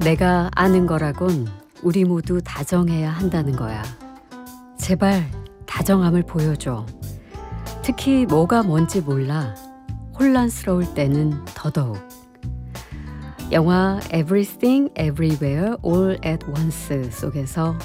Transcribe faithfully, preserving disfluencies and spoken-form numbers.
내가 아는 거라곤 우리 모두 다정해야 한다는 거야. 제발 다정함을 보여줘. 특히 뭐가 뭔지 몰라 혼란스러울 때는 더더욱. 영화 Everything Everywhere All at Once 속에서